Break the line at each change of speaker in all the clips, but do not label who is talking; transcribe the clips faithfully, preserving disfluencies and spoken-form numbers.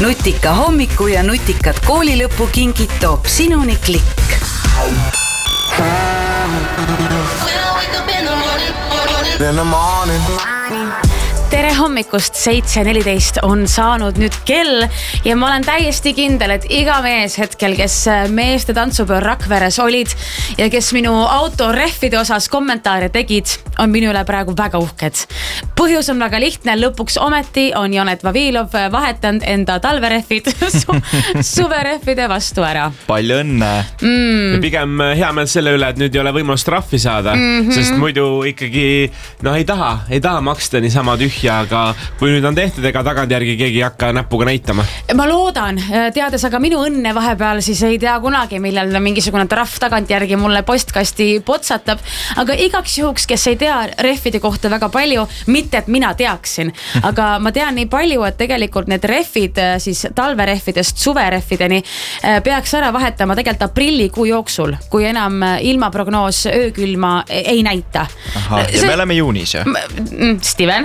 Nutika hommiku ja nutikad koolilõpu kingid toob sinuni Klikk.
Tere hommikust, seitse neliteist on saanud nüüd kell ja ma olen täiesti kindel, et iga mees hetkel, kes meeste tantsupäev Rakveres olid ja kes minu auto rehvide osas kommentaare tegid, on minu üle praegu väga uhked. Põhjus on väga lihtne, lõpuks ometi on Janet Vavilov vahetanud enda talverehvid su suverehvide vastu ära.
Palju õnne!
Mm. Ja pigem hea meel selle üle, et nüüd ei ole võimalust trahvi saada, mm-hmm. sest muidu ikkagi no, ei taha, ei taha maksta niisama tühja. Aga kui nüüd on tehtud, ega tagantjärgi keegi ei hakka näpuga näitama.
Ma loodan, teades aga minu õnne vahepeal, siis ei tea kunagi, millal mingisugune trahv tagantjärgi mulle postkasti potsatab. Aga igaks juhuks, kes ei tea rehvide kohta väga palju, mitte et mina teaksin, aga ma tean nii palju, et tegelikult need rehvid siis talverehvidest suverehvideni peaks ära vahetama tegelikult aprillikuu jooksul, kui enam ilmaprognoos öökülma ei näita.
Aha, ja me oleme juunis, ja?
Steven?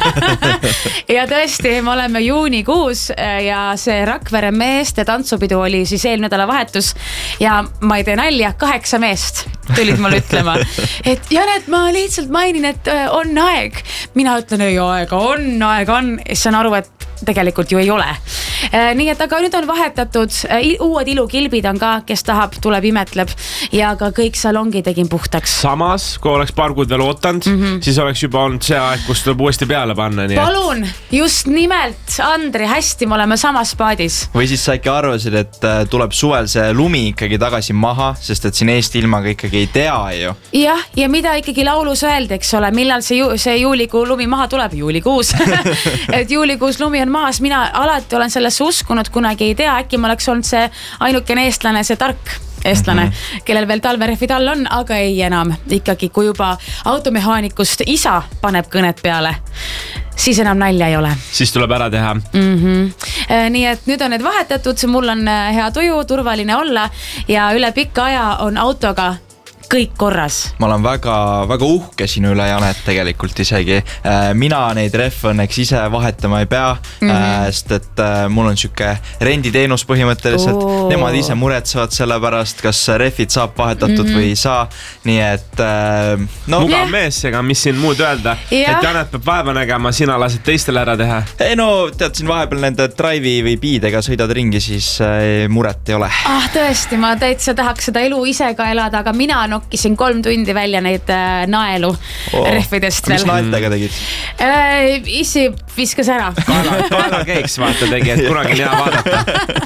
ja tõesti, me oleme juunikuus ja see Rakvere meeste tantsupidu oli siis eelmine nädala vahetus ja ma ei tee nalja, kaheksa meest tulid mulle ütlema, et Janet, ma lihtsalt mainin, et on aeg. Mina ütlen, ei aega on, aega on, siis saan aru, et tegelikult ju ei ole. Nii et aga nüüd on vahetatud, uued ilukilbid on ka, kes tahab, tuleb imetleb ja ka kõik salongi tegin puhtaks.
Samas, kui oleks paar kuud veel ootanud, mm-hmm. siis oleks juba olnud see aeg, kus tuleb uuesti peale panna. Nii
Palun, just nimelt, Andri, hästi, me oleme samas paadis.
Või siis sa ikka arvasid, et tuleb suvel see lumi ikkagi tagasi maha, sest et siin Eesti ilmaga ikkagi ei tea ju.
Jah, ja mida ikkagi laulus öeldi, eks ole, millal see, ju, see juulikuu lumi maha tuleb? Juulikuus. et juulikuus lumi on maas, mina alati olen sellesse uskunud, kunagi ei tea, äkki ma oleks olnud see ainukene eestlane, see tark eestlane, mm-hmm. kellel veel talverehvid all on, aga ei enam. Ikkagi, kui juba automehaanikust isa paneb kõnet peale, siis enam nalja ei ole.
Siis tuleb ära teha.
Mm-hmm. Nii et nüüd on need vahetatud, mul on hea tuju, turvaline olla ja üle pikka aja on autoga kõik korras.
Ma olen väga, väga uhke sinu üle, Janet, tegelikult isegi. Mina neid rehve õnneks ise vahetama ei pea, mm-hmm. sest et mul on siuke renditeenus põhimõtteliselt. Oo. Nemad ise muretsevad selle pärast, kas rehvid saab vahetatud mm-hmm. või ei saa. Nii et no.
Mugav yeah. mees, ega mis siin muud öelda, yeah. et Janet peab vaeva nägema, sina lased teistele ära teha.
Ei no, tead siin vahepeal nende drive'i või biidega sõidad ringi, siis muret ei ole.
Ah, tõesti, ma täitsa tahaks seda elu ise ka elada, aga mina nokkisin kolm tundi välja neid äh, naelu oh. rehvidest
veel. Mis naeltega tegid?
Äh, isi viskas ära.
Kaela, kaela keiks vaata tegi, et kunagi hea vaadata.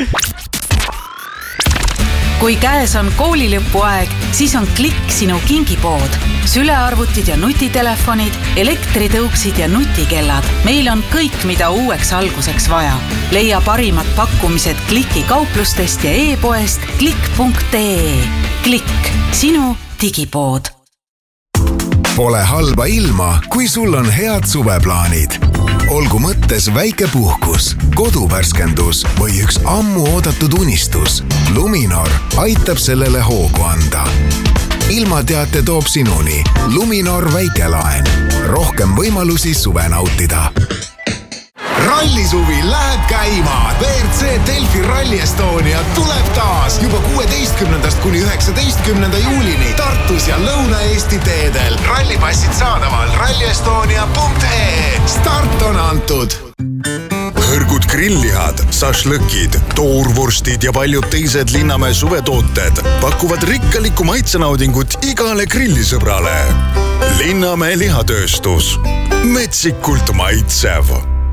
Kui käes on koolilõpu aeg, siis on Klikk sinu kingipood. Sülearvutid ja nutitelefonid, elektritõuksid ja nutikellad. Meil on kõik, mida uueks alguseks vaja. Leia parimad pakkumised Klikki kauplustest ja e-poest klikk punkt ee. Klikk, sinu digipood.
Pole halba ilma, kui sul on head suveplaanid. Olgu mõttes väike puhkus, koduvärskendus või üks ammu oodatud unistus. Luminor aitab sellele hoogu anda. Ilmateate toob sinuni Luminor väikelaen. Rohkem võimalusi suve nautida.
Rallisuvi läheb käima. V R C Delfi Rally Estonia tuleb taas juba kuueteistkümnendast kuni üheksateistkümnenda juulini Tartus ja Lõuna-Eesti teedel. Rallipassid saadaval ralli estonia punkt ee. Start on antud. Hõrgud grillihad, sašlõkid, toorvorstid ja paljud teised Linnamäe suvetooted pakuvad rikkalikku maitsenaudingut igale grillisõbrale. Linnamäe lihatööstus. Metsikult maitsev.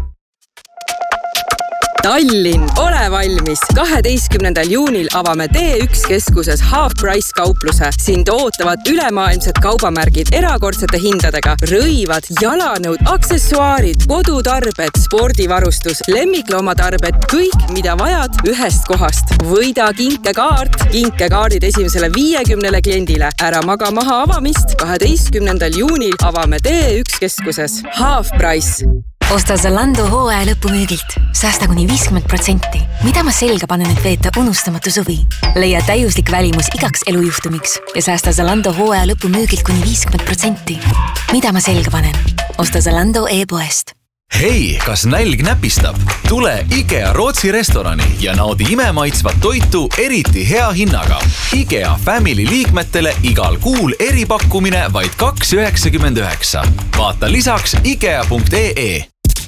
Tallinn, ole valmis! kaheteistkümnendal juunil avame D üks keskuses Half Price kaupluse. Sind ootavad ülemaailmsed kaubamärgid erakordsete hindadega, rõivad, jalanõud, aksessuaarid, kodutarbed, spordivarustus, lemmikloomatarbed, kõik, mida vajad ühest kohast. Võida kinkekaart, kinkekaardid esimesele viiekümnele kliendile. Ära maga maha avamist, kaheteistkümnendal juunil avame D üks keskuses Half Price.
Osta Zalando hooaja lõpumüügilt. Säästa kuni viiskümmend protsenti. Mida ma selga panen, et veeta unustamatu suvi? Leia täiuslik välimus igaks elujuhtumiks ja säästa Zalando hooaja lõpumüügilt kuni viiskümmend protsenti. Mida ma selga panen? Osta Zalando e-poest.
Hei, kas nälg näpistab? Tule IKEA Rootsi restorani ja naudi imemaitsvat toitu eriti hea hinnaga. IKEA Family liikmetele igal kuul eripakkumine vaid kaks üheksakümmend üheksa. Vaata lisaks ikea punkt ee.